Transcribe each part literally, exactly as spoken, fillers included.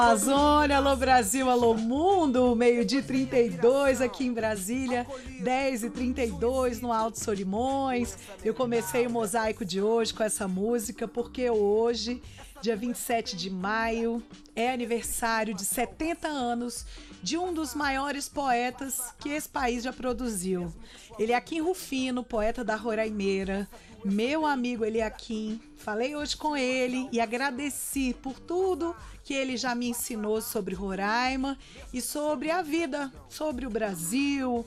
Amazônia, alô Brasil, alô mundo, meio-dia e trinta e dois aqui em Brasília, dez e trinta e dois no Alto Solimões. Eu comecei o mosaico de hoje com essa música porque hoje, dia vinte e sete de maio, é aniversário de setenta anos de um dos maiores poetas que esse país já produziu. Eliaquim Rufino, poeta da Roraimeira, meu amigo Eliaquim. Falei hoje com ele e agradeci por tudo que ele já me ensinou sobre Roraima e sobre a vida, sobre o Brasil.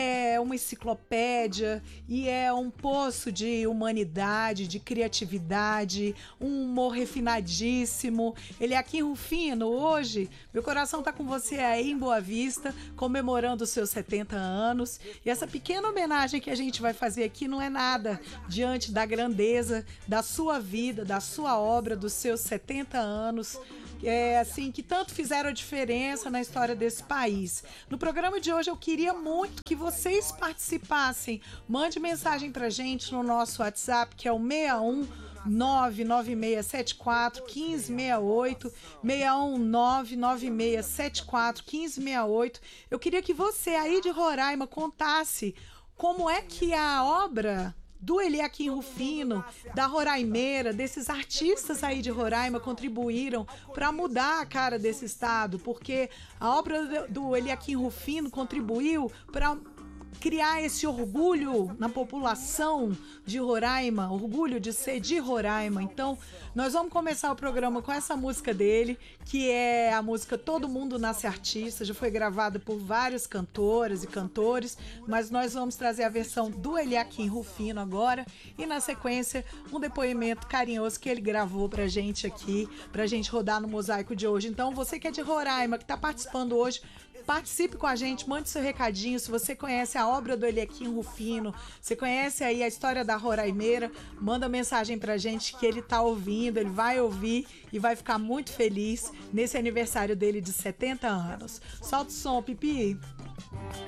É uma enciclopédia e é um poço de humanidade, de criatividade, um humor refinadíssimo. Eliaquim Rufino, hoje, meu coração tá com você aí em Boa Vista, comemorando os seus setenta anos. E essa pequena homenagem que a gente vai fazer aqui não é nada diante da grandeza da sua vida, da sua obra, dos seus setenta anos, é, assim, que tanto fizeram a diferença na história desse país. No programa de hoje eu queria muito que vocês participassem. Mande mensagem pra gente no nosso WhatsApp, que é o seis um nove nove seis sete quatro um cinco seis oito, seis um nove nove seis sete quatro um cinco seis oito. Eu queria que você aí de Roraima contasse como é que a obra do Eliaquim Rufino, da Roraimeira, desses artistas aí de Roraima contribuíram para mudar a cara desse estado, porque a obra do Eliaquim Rufino contribuiu para criar esse orgulho na população de Roraima, orgulho de ser de Roraima. Então, nós vamos começar o programa com essa música dele, que é a música Todo Mundo Nasce Artista, já foi gravada por vários cantoras e cantores, mas nós vamos trazer a versão do Eliaquim Rufino agora e, na sequência, um depoimento carinhoso que ele gravou pra gente aqui, pra gente rodar no mosaico de hoje. Então, você que é de Roraima, que tá participando hoje, participe com a gente, mande seu recadinho. Se você conhece a obra do Eliaquim Rufino, você conhece aí a história da Roraimeira, manda mensagem pra gente que ele tá ouvindo, ele vai ouvir e vai ficar muito feliz nesse aniversário dele de setenta anos. Solta o som, Pipi!